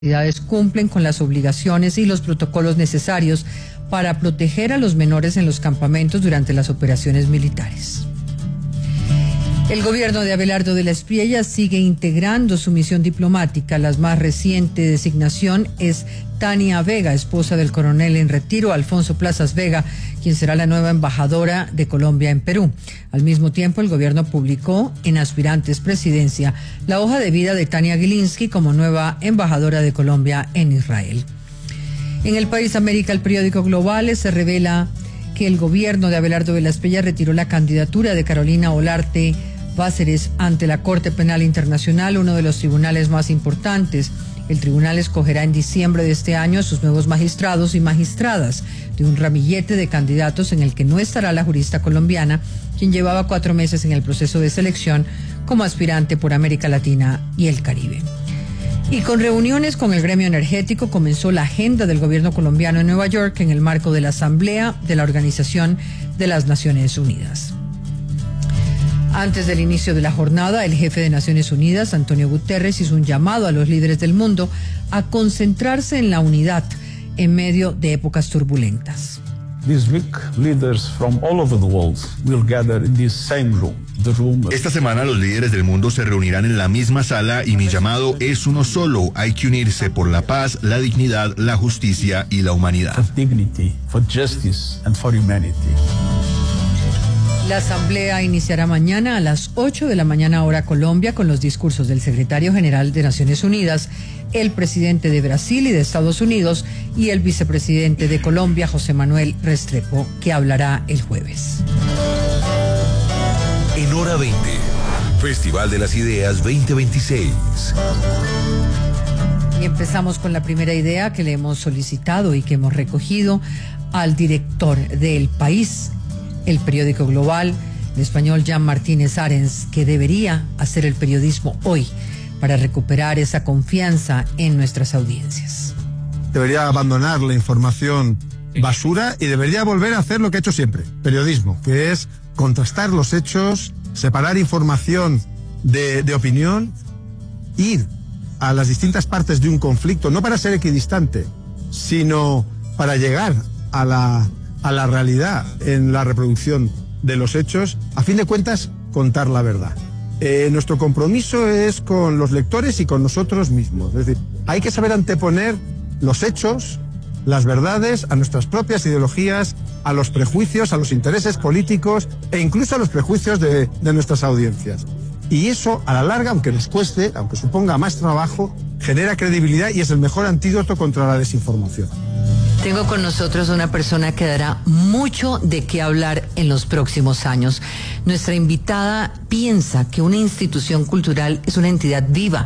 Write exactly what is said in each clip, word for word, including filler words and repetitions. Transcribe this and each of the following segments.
autoridades cumplen con las obligaciones y los protocolos necesarios para proteger a los menores en los campamentos durante las operaciones militares. El gobierno de Abelardo de la Espriella sigue integrando su misión diplomática. La más reciente designación es Tania Vega, esposa del coronel en retiro Alfonso Plazas Vega, quien será la nueva embajadora de Colombia en Perú. Al mismo tiempo, el gobierno publicó en Aspirantes Presidencia la hoja de vida de Tania Gilinski como nueva embajadora de Colombia en Israel. En el país América, el periódico Globales se revela que el gobierno de Abelardo de la Espriella retiró la candidatura de Carolina Olarte Cáceres ante la Corte Penal Internacional, uno de los tribunales más importantes. El tribunal escogerá en diciembre de este año a sus nuevos magistrados y magistradas de un ramillete de candidatos en el que no estará la jurista colombiana, quien llevaba cuatro meses en el proceso de selección como aspirante por América Latina y el Caribe. Y con reuniones con el gremio energético comenzó la agenda del gobierno colombiano en Nueva York en el marco de la Asamblea de la Organización de las Naciones Unidas. Antes del inicio de la jornada, el jefe de Naciones Unidas, Antonio Guterres, hizo un llamado a los líderes del mundo a concentrarse en la unidad en medio de épocas turbulentas. This week, leaders from all over the world will gather in this same room. The room of... Esta semana los líderes del mundo se reunirán en la misma sala y mi llamado es uno solo. Hay que unirse por la paz, la dignidad, la justicia y la humanidad. For dignity, for justice and for humanity. La asamblea iniciará mañana a las ocho de la mañana hora Colombia con los discursos del secretario general de Naciones Unidas, el presidente de Brasil y de Estados Unidos y el vicepresidente de Colombia, José Manuel Restrepo, que hablará el jueves. En Hora veinte, Festival de las Ideas veinte veintiséis. Y empezamos con la primera idea que le hemos solicitado y que hemos recogido al director del País, el periódico Global, el español Jan Martínez Arens, que debería hacer el periodismo hoy para recuperar esa confianza en nuestras audiencias. Debería abandonar la información basura y debería volver a hacer lo que ha hecho siempre, periodismo, que es contrastar los hechos, separar información de, de opinión, ir a las distintas partes de un conflicto, no para ser equidistante, sino para llegar a la... a la realidad en la reproducción de los hechos, a fin de cuentas, contar la verdad. Eh, nuestro compromiso es con los lectores y con nosotros mismos. Es decir, hay que saber anteponer los hechos, las verdades, a nuestras propias ideologías, a los prejuicios, a los intereses políticos e incluso a los prejuicios de, de nuestras audiencias. Y eso, a la larga, aunque nos cueste, aunque suponga más trabajo, genera credibilidad y es el mejor antídoto contra la desinformación. Tengo con nosotros una persona que dará mucho de qué hablar en los próximos años. Nuestra invitada piensa que una institución cultural es una entidad viva,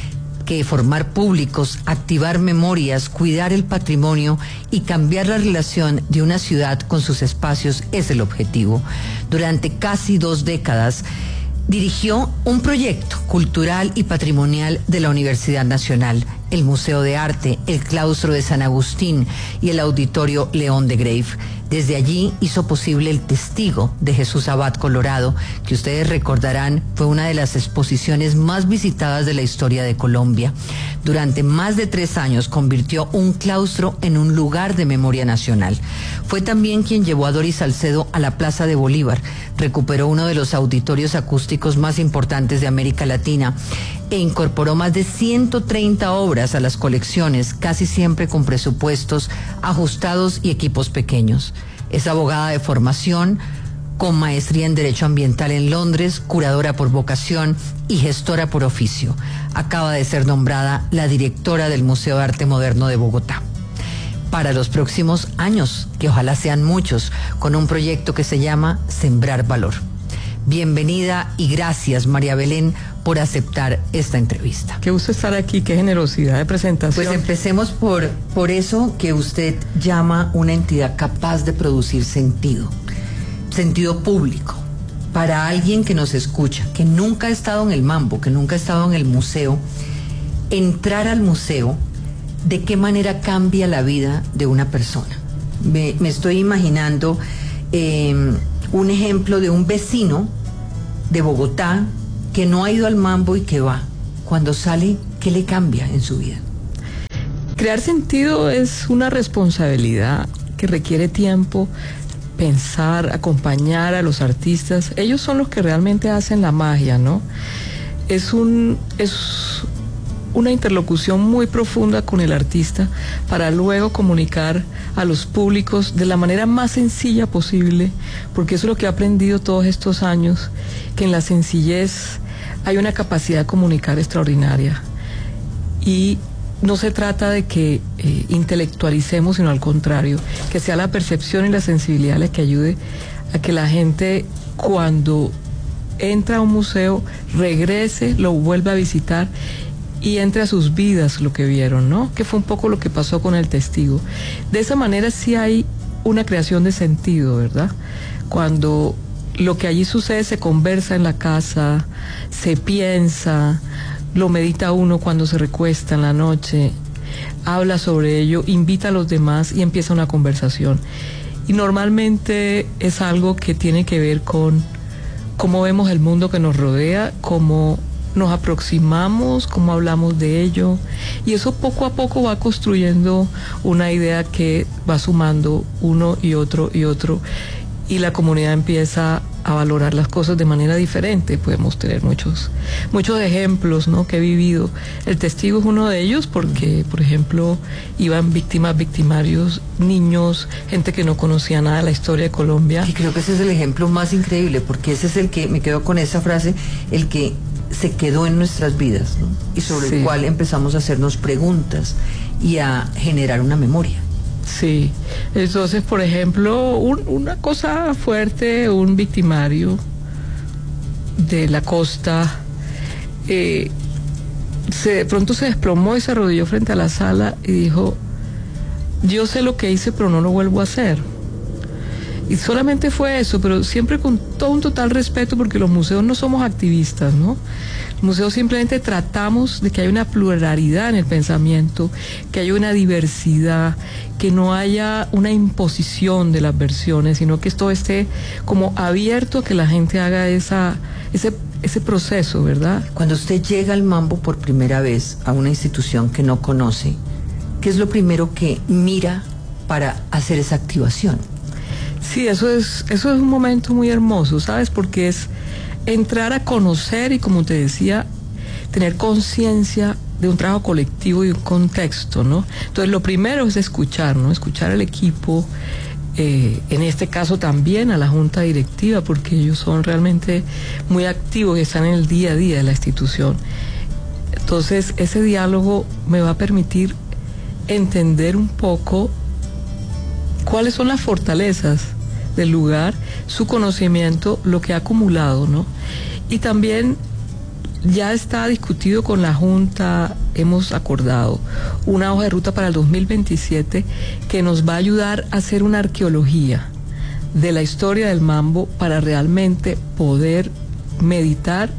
que formar públicos, activar memorias, cuidar el patrimonio y cambiar la relación de una ciudad con sus espacios es el objetivo. Durante casi dos décadas, dirigió un proyecto cultural y patrimonial de la Universidad Nacional, el Museo de Arte, el Claustro de San Agustín y el Auditorio León de Grave. Desde allí hizo posible el Testigo de Jesús Abad Colorado, que ustedes recordarán fue una de las exposiciones más visitadas de la historia de Colombia. Durante más de tres años convirtió un claustro en un lugar de memoria nacional. Fue también quien llevó a Doris Salcedo a la Plaza de Bolívar, recuperó uno de los auditorios acústicos más importantes de América Latina e incorporó más de ciento treinta obras a las colecciones, casi siempre con presupuestos ajustados y equipos pequeños. Es abogada de formación, con maestría en Derecho Ambiental en Londres, curadora por vocación y gestora por oficio. Acaba de ser nombrada la directora del Museo de Arte Moderno de Bogotá para los próximos años, que ojalá sean muchos, con un proyecto que se llama Sembrar Valor. Bienvenida y gracias, María Belén, por aceptar esta entrevista. Qué gusto estar aquí, qué generosidad de presentación. Pues empecemos por, por eso que usted llama una entidad capaz de producir sentido, sentido público. Para alguien que nos escucha, que nunca ha estado en el Mambo, que nunca ha estado en el museo, entrar al museo, ¿de qué manera cambia la vida de una persona? Me, me estoy imaginando eh, un ejemplo de un vecino de Bogotá que no ha ido al Mambo y que va. Cuando sale, ¿qué le cambia en su vida? crear sentido es una responsabilidad que requiere tiempo, pensar, acompañar a los artistas. Ellos son los que realmente hacen la magia, ¿no? Es un, es una interlocución muy profunda con el artista para luego comunicar a los públicos de la manera más sencilla posible, porque eso es lo que he aprendido todos estos años, que en la sencillez hay una capacidad de comunicar extraordinaria. Y no se trata de que eh, intelectualicemos, sino al contrario, que sea la percepción y la sensibilidad la que ayude a que la gente, cuando entra a un museo, regrese, lo vuelva a visitar y entre a sus vidas lo que vieron, ¿no? Que fue un poco lo que pasó con el testigo. De esa manera sí hay una creación de sentido, ¿verdad? Cuando lo que allí sucede se conversa en la casa, se piensa, lo medita uno cuando se recuesta en la noche, habla sobre ello, invita a los demás y empieza una conversación. Y normalmente es algo que tiene que ver con cómo vemos el mundo que nos rodea, cómo nos aproximamos, cómo hablamos de ello, y eso poco a poco va construyendo una idea que va sumando uno y otro y otro, y la comunidad empieza a valorar las cosas de manera diferente. Podemos tener muchos muchos ejemplos, ¿no?, que he vivido. El testigo es uno de ellos porque, por ejemplo, iban víctimas, victimarios, niños, gente que no conocía nada de la historia de Colombia. Y creo que ese es el ejemplo más increíble, porque ese es el que, me quedo con esa frase, el que se quedó en nuestras vidas, ¿no? Y sobre sí. el cual empezamos a hacernos preguntas y a generar una memoria. Sí, entonces, por ejemplo, un, una cosa fuerte, un victimario de la costa, eh, se, de pronto se desplomó y se arrodilló frente a la sala y dijo: yo sé lo que hice, pero no lo vuelvo a hacer. Y solamente fue eso, pero siempre con todo un total respeto, porque los museos no somos activistas, ¿no? Los museos simplemente tratamos de que haya una pluralidad en el pensamiento, que haya una diversidad, que no haya una imposición de las versiones, sino que esto esté como abierto a que la gente haga esa, ese, ese proceso, ¿verdad? Cuando usted llega al Mambo por primera vez a una institución que no conoce, ¿qué es lo primero que mira para hacer esa activación? Sí, eso es, eso es un momento muy hermoso, ¿sabes? Porque es entrar a conocer y, como te decía, tener conciencia de un trabajo colectivo y un contexto, ¿no? Entonces, lo primero es escuchar, ¿no? Escuchar al equipo, eh, en este caso también a la junta directiva, porque ellos son realmente muy activos y están en el día a día de la institución. Entonces, ese diálogo me va a permitir entender un poco cuáles son las fortalezas del lugar, su conocimiento, lo que ha acumulado, ¿no? Y también ya está discutido con la Junta, hemos acordado una hoja de ruta para el dos mil veintisiete que nos va a ayudar a hacer una arqueología de la historia del Mambo para realmente poder meditar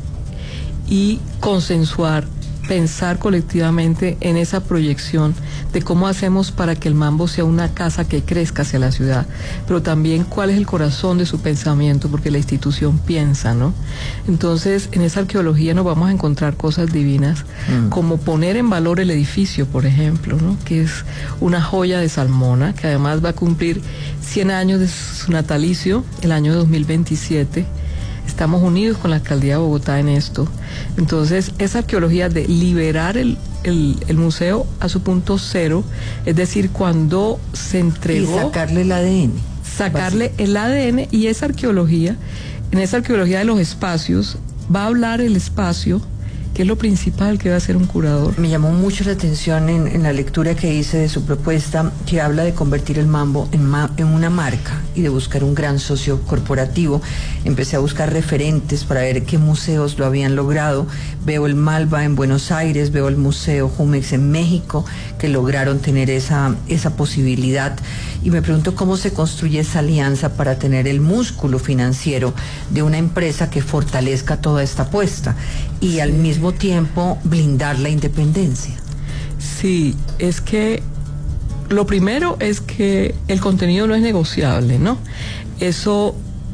y consensuar, pensar colectivamente en esa proyección de cómo hacemos para que el Mambo sea una casa que crezca hacia la ciudad, pero también cuál es el corazón de su pensamiento, porque la institución piensa, ¿no? Entonces, en esa arqueología nos vamos a encontrar cosas divinas, mm. como poner en valor el edificio, por ejemplo, ¿no?, que es una joya de Salmona, que además va a cumplir cien años de su natalicio el año dos mil veintisiete. Estamos unidos con la Alcaldía de Bogotá en esto. Entonces, esa arqueología de liberar el, el, el museo a su punto cero, es decir, cuando se entregó... Y sacarle el A D N. Sacarle el A D N, y esa arqueología, en esa arqueología de los espacios, va a hablar el espacio, que es lo principal que va a hacer un curador. Me llamó mucho la atención en, en la lectura que hice de su propuesta, que habla de convertir el Mambo en, ma, en una marca y de buscar un gran socio corporativo. Empecé a buscar referentes para ver qué museos lo habían logrado. Veo el Malva en Buenos Aires, veo el Museo Jumex en México, que lograron tener esa, esa posibilidad. Y me pregunto cómo se construye esa alianza para tener el músculo financiero de una empresa que fortalezca toda esta apuesta y al mismo tiempo blindar la independencia. Sí, es que lo primero es que el contenido no es negociable, ¿no? Eso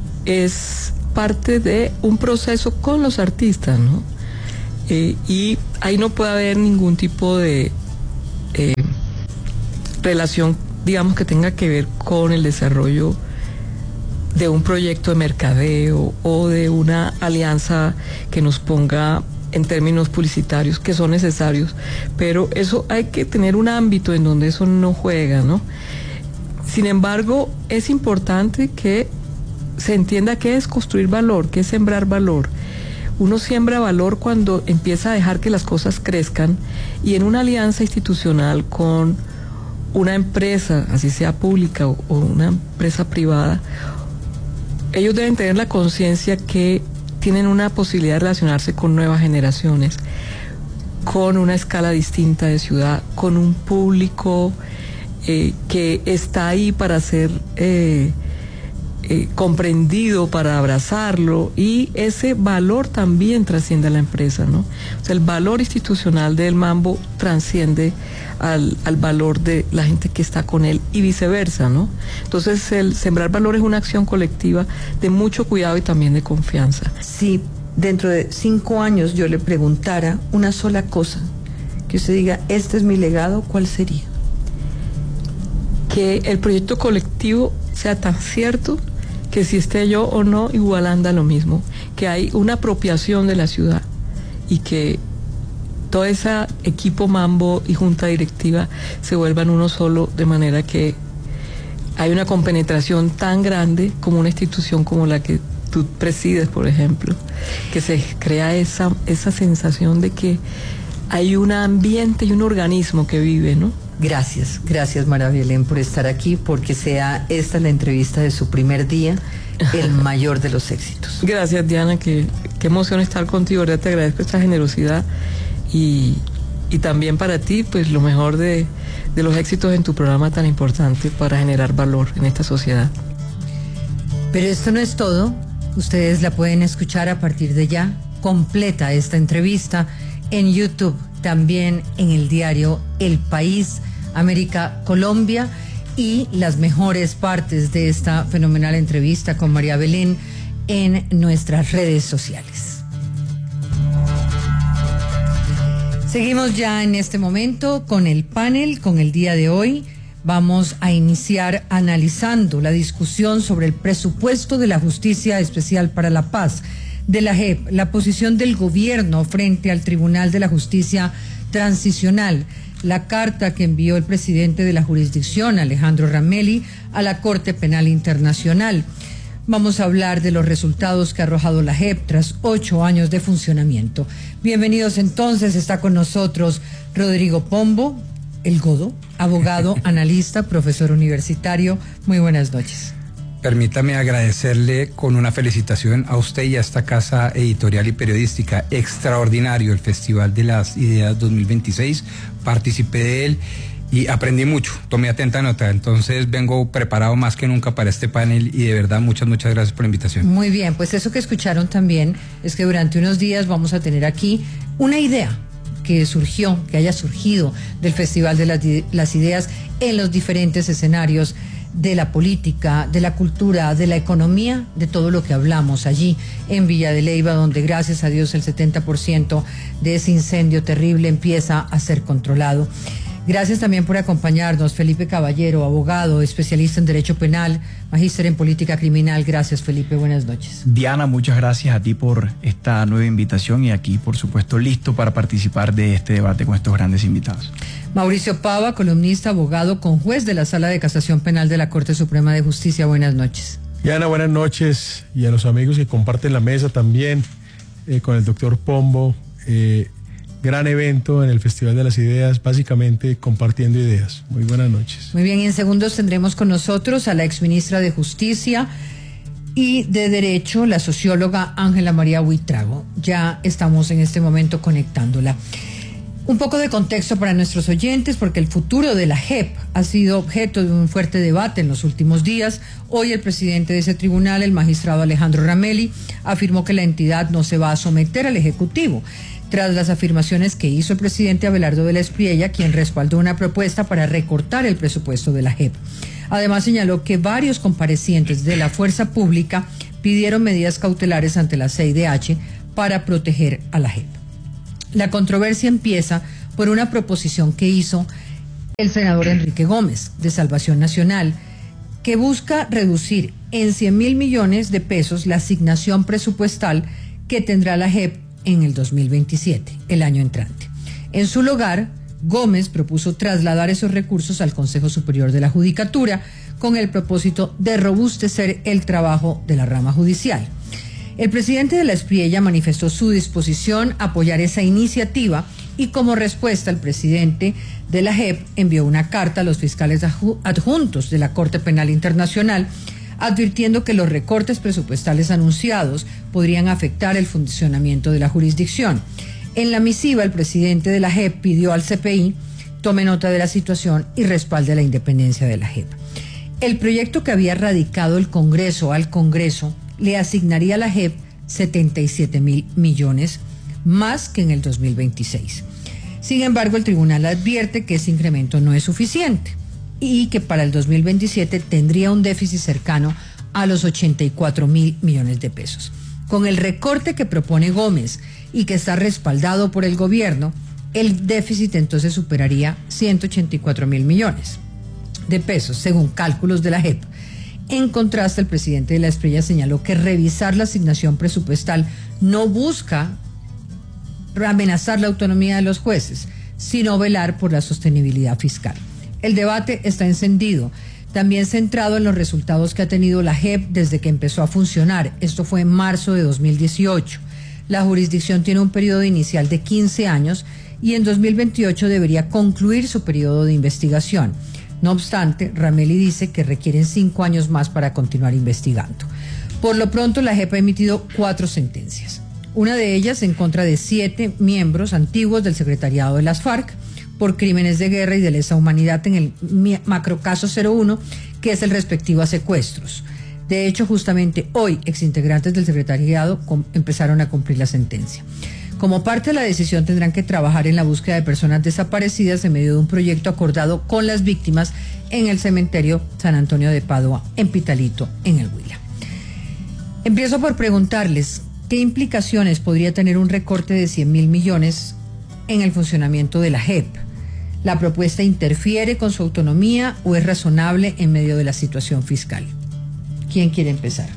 es parte de un proceso con los artistas, ¿no? Eh, y ahí no puede haber ningún tipo de eh, relación, digamos, que tenga que ver con el desarrollo de un proyecto de mercadeo o de una alianza que nos ponga en términos publicitarios que son necesarios, pero eso hay que tener un ámbito en donde eso no juega, ¿no? Sin embargo, es importante que se entienda qué es construir valor, qué es sembrar valor. Uno siembra valor cuando empieza a dejar que las cosas crezcan, y en una alianza institucional con una empresa, así sea pública o, o una empresa privada, ellos deben tener la conciencia que tienen una posibilidad de relacionarse con nuevas generaciones, con una escala distinta de ciudad, con un público eh, que está ahí para ser eh, eh, comprendido, para abrazarlo, y ese valor también trasciende a la empresa, ¿no? O sea, el valor institucional del Mambo trasciende al, al valor de la gente que está con él y viceversa, ¿no? Entonces, el sembrar valor es una acción colectiva de mucho cuidado y también de confianza. Si dentro de cinco años yo le preguntara una sola cosa, que usted diga, este es mi legado, ¿cuál sería? Que el proyecto colectivo sea tan cierto que si esté yo o no, igual anda lo mismo, que hay una apropiación de la ciudad y que todo ese equipo Mambo y junta directiva se vuelvan uno solo, de manera que hay una compenetración tan grande como una institución como la que tú presides, por ejemplo, que se crea esa, esa sensación de que hay un ambiente y un organismo que vive, ¿no? Gracias, gracias María Belén por estar aquí, porque sea esta la entrevista de su primer día, el mayor de los éxitos. Gracias, Diana, qué, qué emoción estar contigo, ¿verdad? Te agradezco esta generosidad y, y también para ti, pues lo mejor de, de los éxitos en tu programa tan importante para generar valor en esta sociedad. Pero esto no es todo, ustedes la pueden escuchar a partir de ya, completa esta entrevista en YouTube, también en el diario El País, América, Colombia, y las mejores partes de esta fenomenal entrevista con María Belén en nuestras redes sociales. Seguimos ya en este momento con el panel, con el día de hoy. Vamos a iniciar analizando la discusión sobre el presupuesto de la Justicia Especial para la Paz, de la J E P, la posición del gobierno frente al Tribunal de la Justicia Transicional, la carta que envió el presidente de la jurisdicción, Alejandro Ramelli, a la Corte Penal Internacional. Vamos a hablar de los resultados que ha arrojado la J E P tras ocho años de funcionamiento. Bienvenidos entonces, está con nosotros Rodrigo Pombo, el Godo, abogado, analista, profesor universitario. Muy buenas noches. Permítame agradecerle con una felicitación a usted y a esta casa editorial y periodística. Extraordinario el Festival de las Ideas dos mil veintiséis, participé de él y aprendí mucho, tomé atenta nota, entonces vengo preparado más que nunca para este panel y de verdad muchas, muchas gracias por la invitación. Muy bien, pues eso que escucharon también es que durante unos días vamos a tener aquí una idea que surgió, que haya surgido del Festival de las, las Ideas en los diferentes escenarios de la política, de la cultura, de la economía, de todo lo que hablamos allí en Villa de Leyva, donde gracias a Dios el setenta por ciento de ese incendio terrible empieza a ser controlado. Gracias también por acompañarnos, Felipe Caballero, abogado, especialista en Derecho Penal, magíster en Política Criminal. Gracias, Felipe, buenas noches. Diana, muchas gracias a ti por esta nueva invitación y aquí, por supuesto, listo para participar de este debate con estos grandes invitados. Mauricio Pava, columnista, abogado, conjuez de la Sala de Casación Penal de la Corte Suprema de Justicia. Buenas noches. Diana, buenas noches, y a los amigos que comparten la mesa también, eh, con el doctor Pombo. Eh, Gran evento en el Festival de las Ideas, básicamente compartiendo ideas. Muy buenas noches. Muy bien, y en segundos tendremos con nosotros a la exministra de Justicia y de Derecho, la socióloga Ángela María Buitrago. Ya estamos en este momento conectándola. Un poco de contexto para nuestros oyentes, porque el futuro de la J E P ha sido objeto de un fuerte debate en los últimos días. Hoy el presidente de ese tribunal, el magistrado Alejandro Ramelli, afirmó que la entidad no se va a someter al Ejecutivo, tras las afirmaciones que hizo el presidente Abelardo de la Espriella, quien respaldó una propuesta para recortar el presupuesto de la J E P. Además señaló que varios comparecientes de la fuerza pública pidieron medidas cautelares ante la C I D H para proteger a la J E P. La controversia empieza por una proposición que hizo el senador Enrique Gómez, de Salvación Nacional, que busca reducir en cien mil millones de pesos la asignación presupuestal que tendrá la J E P en el dos mil veintisiete, el año entrante. En su lugar, Gómez propuso trasladar esos recursos al Consejo Superior de la Judicatura con el propósito de robustecer el trabajo de la rama judicial. El presidente de la Espriella manifestó su disposición a apoyar esa iniciativa y como respuesta el presidente de la J E P envió una carta a los fiscales adjuntos de la Corte Penal Internacional advirtiendo que los recortes presupuestales anunciados podrían afectar el funcionamiento de la jurisdicción. En la misiva, el presidente de la J E P pidió al C P I tome nota de la situación y respalde la independencia de la J E P. El proyecto que había radicado el Congreso al Congreso le asignaría a la J E P setenta y siete mil millones, más que en el dos mil veintiséis. Sin embargo, el tribunal advierte que ese incremento no es suficiente y que para el dos mil veintisiete tendría un déficit cercano a los ochenta y cuatro mil millones de pesos. Con el recorte que propone Gómez y que está respaldado por el gobierno, el déficit entonces superaría ciento ochenta y cuatro mil millones de pesos, según cálculos de la J E P. En contraste, el presidente de la Espriella señaló que revisar la asignación presupuestal no busca amenazar la autonomía de los jueces, sino velar por la sostenibilidad fiscal. El debate está encendido, también centrado en los resultados que ha tenido la J E P desde que empezó a funcionar. Esto fue en marzo de dos mil dieciocho. La jurisdicción tiene un periodo inicial de quince años y en dos mil veintiocho debería concluir su periodo de investigación. No obstante, Ramelli dice que requieren cinco años más para continuar investigando. Por lo pronto, la J E P ha emitido cuatro sentencias. Una de ellas en contra de siete miembros antiguos del secretariado de las FARC por crímenes de guerra y de lesa humanidad en el macrocaso cero uno, que es el respectivo a secuestros. De hecho, justamente hoy, exintegrantes del secretariado empezaron a cumplir la sentencia. Como parte de la decisión, tendrán que trabajar en la búsqueda de personas desaparecidas en medio de un proyecto acordado con las víctimas en el cementerio San Antonio de Padua, en Pitalito, en el Huila. Empiezo por preguntarles qué implicaciones podría tener un recorte de cien mil millones en el funcionamiento de la J E P. ¿La propuesta interfiere con su autonomía o es razonable en medio de la situación fiscal? ¿Quién quiere empezar?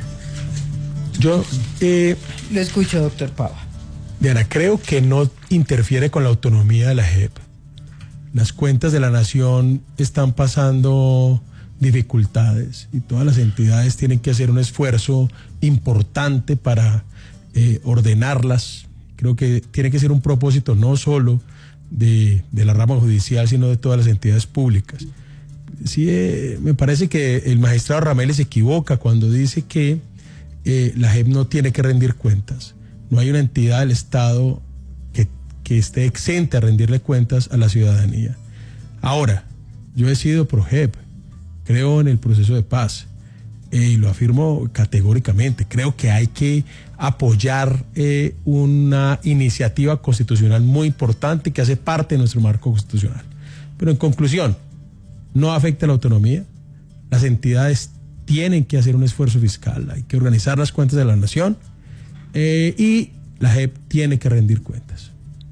Yo eh, lo escucho, doctor Pava. Diana, creo que no interfiere con la autonomía de la J E P. Las cuentas de la nación están pasando dificultades y todas las entidades tienen que hacer un esfuerzo importante para eh, ordenarlas. Creo que tiene que ser un propósito no solo de, de la rama judicial, sino de todas las entidades públicas. Sí, eh, me parece que el magistrado Ramelli se equivoca cuando dice que eh, la J E P no tiene que rendir cuentas. No hay una entidad del Estado que, que esté exenta a rendirle cuentas a la ciudadanía. Ahora, yo he sido pro J E P, creo en el proceso de paz eh, y lo afirmo categóricamente. Creo que hay que apoyar eh, una iniciativa constitucional muy importante que hace parte de nuestro marco constitucional. Pero en conclusión, no afecta la autonomía. Las entidades tienen que hacer un esfuerzo fiscal, hay que organizar las cuentas de la nación. Eh, y la J E P tiene que rendir cuentas.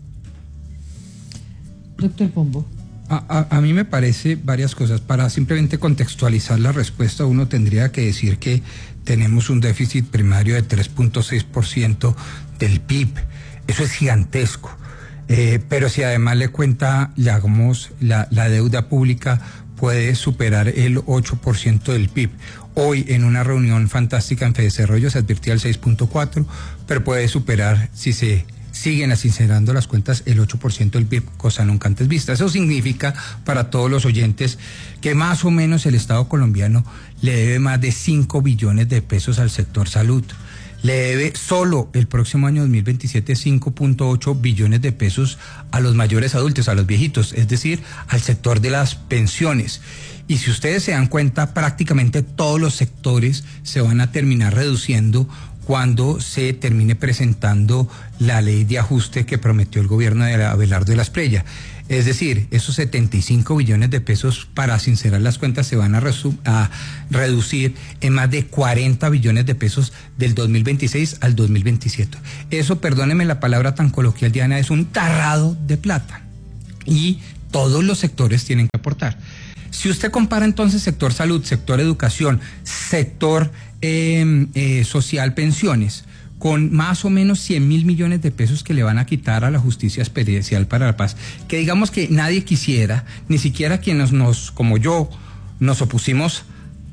Doctor Pombo. A, a, a mí me parece varias cosas. Para simplemente contextualizar la respuesta, uno tendría que decir que tenemos un déficit primario de tres punto seis por ciento del P I B. Eso es gigantesco. Eh, pero si además le cuenta, digamos, la, la deuda pública puede superar el ocho por ciento del P I B. Hoy, en una reunión fantástica en Fedesarrollo, se advirtía el seis punto cuatro, pero puede superar, si se siguen sincerando las cuentas, el ocho por ciento del P I B, cosa nunca antes vista. Eso significa, para todos los oyentes, que más o menos el Estado colombiano le debe más de cinco billones de pesos al sector salud. Le debe solo el próximo año dos mil veintisiete cinco punto ocho billones de pesos a los mayores adultos, a los viejitos, es decir, al sector de las pensiones. Y si ustedes se dan cuenta, prácticamente todos los sectores se van a terminar reduciendo cuando se termine presentando la ley de ajuste que prometió el gobierno de Abelardo de la Espriella. Es decir, esos setenta y cinco billones de pesos para sincerar las cuentas se van a, a reducir en más de cuarenta billones de pesos del dos mil veintiséis al dos mil veintisiete. Eso, perdónenme la palabra tan coloquial, Diana, es un tarrado de plata. Y todos los sectores tienen que aportar. Si usted compara entonces sector salud, sector educación, sector eh, eh, social, pensiones, con más o menos cien mil millones de pesos que le van a quitar a la Justicia Especial para la Paz, que digamos que nadie quisiera, ni siquiera quienes nos, como yo, nos opusimos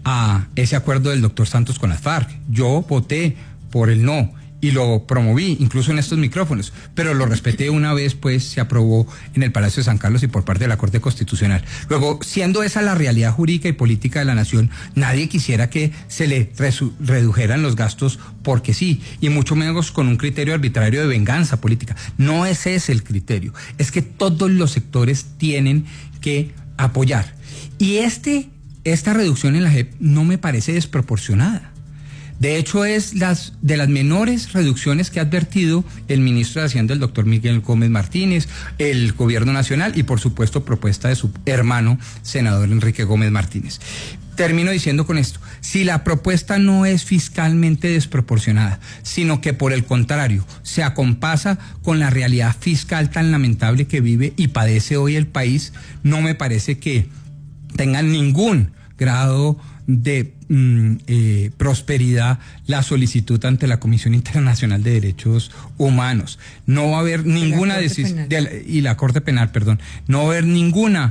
a ese acuerdo del doctor Santos con las FARC. Yo voté por el no y lo promoví, incluso en estos micrófonos, pero lo respeté una vez, pues se aprobó en el Palacio de San Carlos y por parte de la Corte Constitucional. Luego, siendo esa la realidad jurídica y política de la nación, nadie quisiera que se le redujeran los gastos porque sí, y mucho menos con un criterio arbitrario de venganza política. No ese es el criterio, es que todos los sectores tienen que apoyar. Y este, esta reducción en la J E P no me parece desproporcionada. De hecho, es las de las menores reducciones que ha advertido el ministro de Hacienda, el doctor Miguel Gómez Martínez, el gobierno nacional y, por supuesto, propuesta de su hermano, senador Enrique Gómez Martínez. Termino diciendo con esto, si la propuesta no es fiscalmente desproporcionada, sino que por el contrario se acompasa con la realidad fiscal tan lamentable que vive y padece hoy el país, no me parece que tengan ningún grado de mm, eh, prosperidad la solicitud ante la Comisión Internacional de Derechos Humanos. No va a haber ninguna decisión, de, y la Corte Penal, perdón, no va a haber ninguna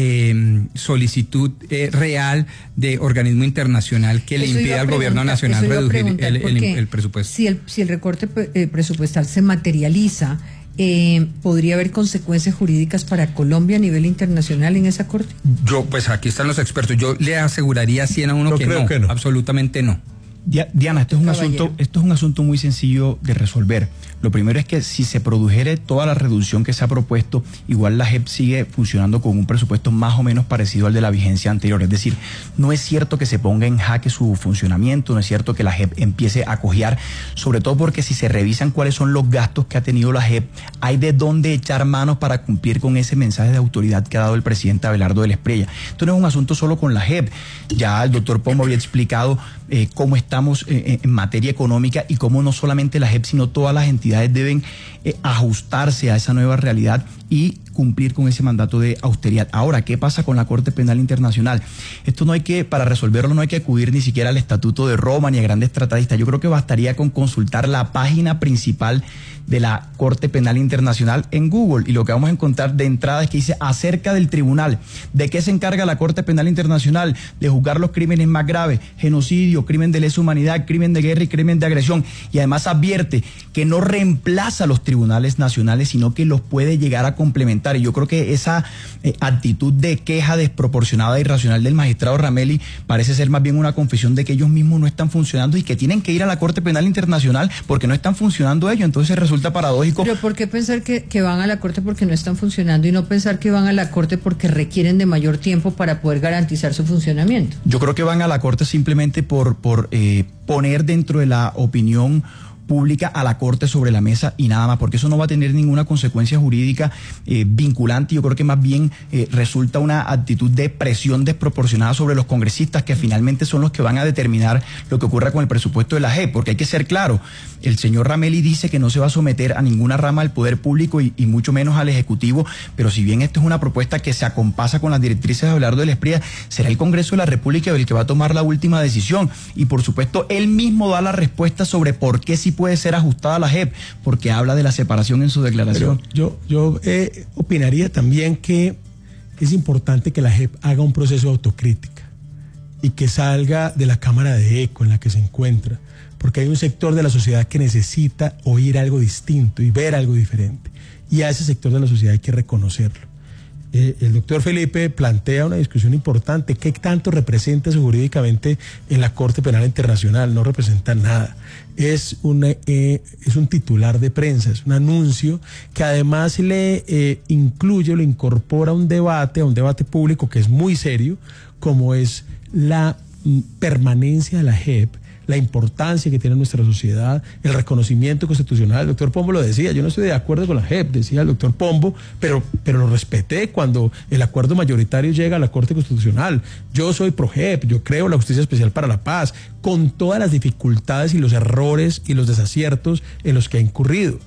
eh, solicitud eh, real de organismo internacional que le impida al gobierno nacional reducir el, el, el presupuesto. Si el, si el recorte eh, presupuestal se materializa, Eh, ¿podría haber consecuencias jurídicas para Colombia a nivel internacional en esa corte? Yo, pues aquí están los expertos. Yo le aseguraría cien a uno que no, que no, absolutamente no. Diana, esto es un asunto, esto es un asunto muy sencillo de resolver. Lo primero es que si se produjere toda la reducción que se ha propuesto, igual la J E P sigue funcionando con un presupuesto más o menos parecido al de la vigencia anterior. Es decir, no es cierto que se ponga en jaque su funcionamiento, no es cierto que la J E P empiece a cojear, sobre todo porque si se revisan cuáles son los gastos que ha tenido la J E P, hay de dónde echar manos para cumplir con ese mensaje de autoridad que ha dado el presidente Abelardo de la Espriella. Esto no es un asunto solo con la J E P. Ya el doctor Pombo había explicado eh, cómo está estamos eh, en materia económica y cómo no solamente la J E P, sino todas las entidades deben eh, ajustarse a esa nueva realidad y cumplir con ese mandato de austeridad. Ahora, ¿qué pasa con la Corte Penal Internacional? Esto no hay que, para resolverlo no hay que acudir ni siquiera al Estatuto de Roma ni a grandes tratadistas. Yo creo que bastaría con consultar la página principal de la Corte Penal Internacional en Google, y lo que vamos a encontrar de entrada es que dice acerca del tribunal. ¿De qué se encarga la Corte Penal Internacional? De juzgar los crímenes más graves: genocidio, crimen de lesa humanidad, crimen de guerra y crimen de agresión. Y además advierte que no reemplaza a los tribunales nacionales, sino que los puede llegar a complementar. Y yo creo que esa eh, actitud de queja desproporcionada e irracional del magistrado Ramelli parece ser más bien una confesión de que ellos mismos no están funcionando y que tienen que ir a la Corte Penal Internacional porque no están funcionando ellos. Entonces resulta paradójico. Pero ¿por qué pensar que, que van a la Corte porque no están funcionando y no pensar que van a la Corte porque requieren de mayor tiempo para poder garantizar su funcionamiento? Yo creo que van a la Corte simplemente por, por eh, poner dentro de la opinión pública a la Corte sobre la mesa y nada más, porque eso no va a tener ninguna consecuencia jurídica eh, vinculante. Yo creo que más bien eh, resulta una actitud de presión desproporcionada sobre los congresistas, que finalmente son los que van a determinar lo que ocurra con el presupuesto de la J E P, porque hay que ser claro, el señor Ramelli dice que no se va a someter a ninguna rama del poder público y, y mucho menos al Ejecutivo, pero si bien esto es una propuesta que se acompasa con las directrices de Abelardo de la Espriella, será el Congreso de la República el que va a tomar la última decisión, y por supuesto él mismo da la respuesta sobre por qué sí puede ser ajustada a la J E P, porque habla de la separación en su declaración. Pero yo yo eh, opinaría también que es importante que la J E P haga un proceso de autocrítica y que salga de la cámara de eco en la que se encuentra, porque hay un sector de la sociedad que necesita oír algo distinto y ver algo diferente, y a ese sector de la sociedad hay que reconocerlo. Eh, el doctor Felipe plantea una discusión importante: ¿qué tanto representa eso jurídicamente en la Corte Penal Internacional? No representa nada. Es, una, eh, es un titular de prensa, es un anuncio que además le eh, incluye, lo incorpora a un debate, a un debate público que es muy serio, como es la mm, permanencia de la J E P, la importancia que tiene en nuestra sociedad, el reconocimiento constitucional. El doctor Pombo lo decía, yo no estoy de acuerdo con la J E P, decía el doctor Pombo, pero, pero lo respeté cuando el acuerdo mayoritario llega a la Corte Constitucional. Yo soy pro J E P, yo creo la Justicia Especial para la Paz, con todas las dificultades y los errores y los desaciertos en los que ha incurrido.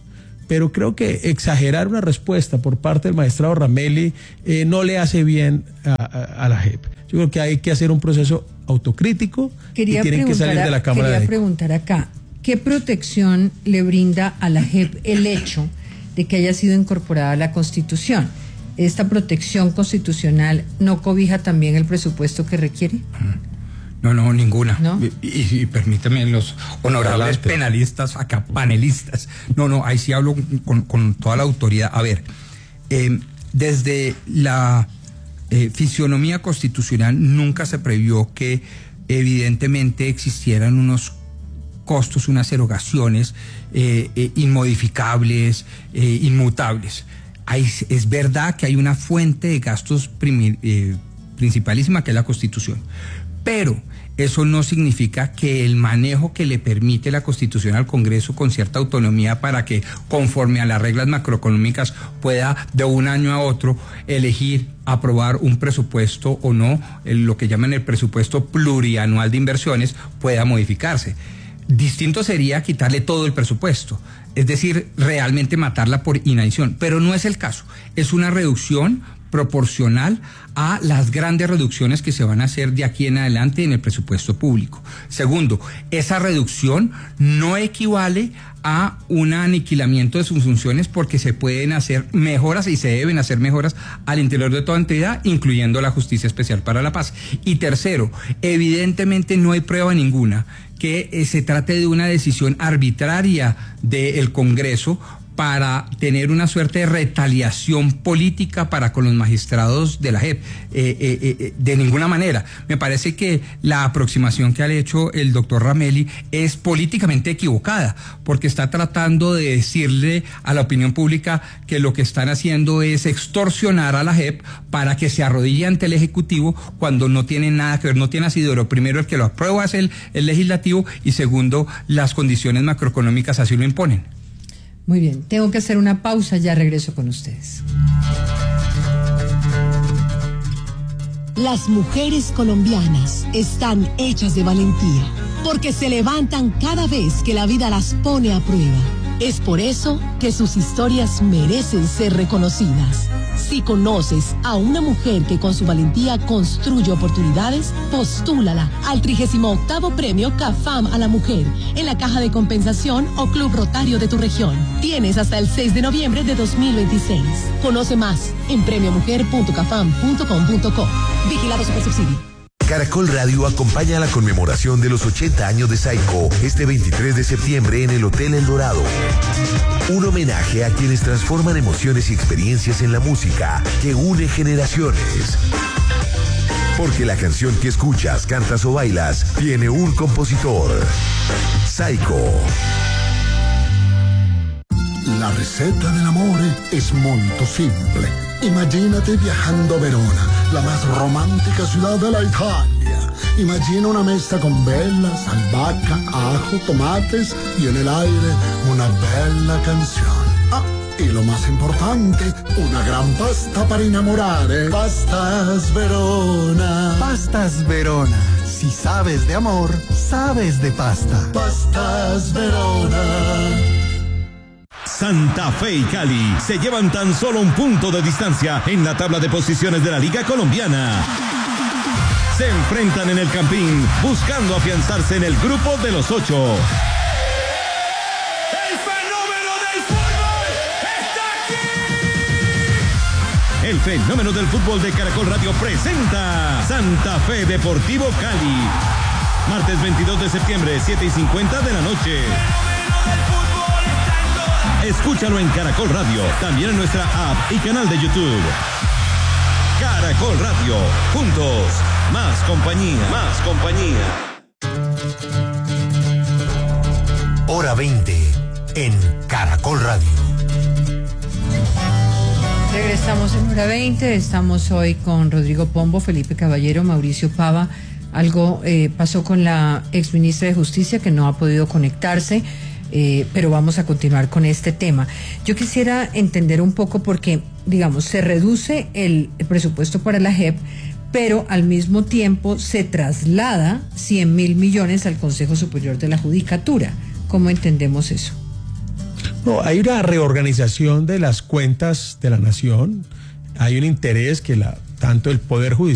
pero creo que exagerar una respuesta por parte del magistrado Ramelli eh, no le hace bien a, a, a la J E P. Yo creo que hay que hacer un proceso autocrítico quería y tienen que salir de la Cámara Quería de preguntar acá, ¿qué protección le brinda a la J E P el hecho de que haya sido incorporada a la Constitución? ¿Esta protección constitucional no cobija también el presupuesto que requiere? No, no, ninguna. ¿No? Y, y, y permítame, los honorables Adelante. penalistas, acá panelistas. No, no, ahí sí hablo con, con toda la autoridad. A ver, eh, desde la eh, fisionomía constitucional nunca se previó que evidentemente existieran unos costos, unas erogaciones eh, eh, inmodificables, eh, inmutables. Hay, es verdad que hay una fuente de gastos primi, eh, principalísima que es la Constitución, pero eso no significa que el manejo que le permite la Constitución al Congreso con cierta autonomía para que conforme a las reglas macroeconómicas pueda de un año a otro elegir aprobar un presupuesto o no, lo que llaman el presupuesto plurianual de inversiones, pueda modificarse. Distinto sería quitarle todo el presupuesto, es decir, realmente matarla por inanición, pero no es el caso, es una reducción proporcional a las grandes reducciones que se van a hacer de aquí en adelante en el presupuesto público. Segundo, esa reducción no equivale a un aniquilamiento de sus funciones porque se pueden hacer mejoras y se deben hacer mejoras al interior de toda entidad, incluyendo la Justicia Especial para la Paz. Y tercero, evidentemente no hay prueba ninguna que eh, se trate de una decisión arbitraria del Congreso para tener una suerte de retaliación política para con los magistrados de la J E P. Eh, eh, eh, de ninguna manera. Me parece que la aproximación que ha hecho el doctor Ramelli es políticamente equivocada, porque está tratando de decirle a la opinión pública que lo que están haciendo es extorsionar a la J E P para que se arrodille ante el Ejecutivo cuando no tiene nada que ver, no tiene asidero. Primero, el que lo aprueba es el, el Legislativo y segundo, las condiciones macroeconómicas así lo imponen. Muy bien, tengo que hacer una pausa, ya regreso con ustedes. Las mujeres colombianas están hechas de valentía, porque se levantan cada vez que la vida las pone a prueba. Es por eso que sus historias merecen ser reconocidas. Si conoces a una mujer que con su valentía construye oportunidades, postúlala al trigésimo octavo Premio CAFAM a la Mujer en la Caja de Compensación o Club Rotario de tu región. Tienes hasta el seis de noviembre de dos mil veintiséis. Conoce más en premio mujer punto cafam punto com punto co. Vigilado Supersubsidio. Caracol Radio acompaña la conmemoración de los ochenta años de Saico este veintitrés de septiembre en el Hotel El Dorado. Un homenaje a quienes transforman emociones y experiencias en la música que une generaciones. Porque la canción que escuchas, cantas o bailas tiene un compositor. Saico. La receta del amore es molto simple. Imagínate viajando a Verona, la más romántica ciudad de la Italia. Imagina una mesa con velas, albahaca, ajo, tomates y en el aire una bella canción. Ah, y lo más importante, una gran pasta para enamorare. Pastas Verona. Pastas Verona. Si sabes de amor, sabes de pasta. Pastas Verona. Santa Fe y Cali se llevan tan solo un punto de distancia en la tabla de posiciones de la Liga Colombiana. Se enfrentan en el Campín buscando afianzarse en el grupo de los ocho. ¡El fenómeno del fútbol está aquí! El fenómeno del fútbol de Caracol Radio presenta Santa Fe Deportivo Cali. Martes veintidós de septiembre, siete y cincuenta de la noche. Escúchalo en Caracol Radio, también en nuestra app y canal de YouTube. Caracol Radio, juntos, más compañía, más compañía. Hora veinte en Caracol Radio. Regresamos en hora veinte, estamos hoy con Rodrigo Pombo, Felipe Caballero, Mauricio Pava. Algo eh, pasó con la exministra de Justicia que no ha podido conectarse. Eh, pero vamos a continuar con este tema. Yo quisiera entender un poco porque, digamos, se reduce el, el presupuesto para la J E P, pero al mismo tiempo se traslada cien mil millones al Consejo Superior de la Judicatura. ¿Cómo entendemos eso? No, hay una reorganización de las cuentas de la nación, hay un interés que la, tanto el Poder Judicial